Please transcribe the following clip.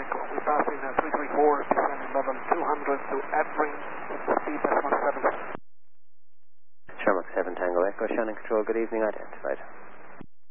Echo. We're passing 334, descending level 200 to Edring, speed decimal 7. Sherlock 7 Tango Echo, Shannon Control, good evening, identified.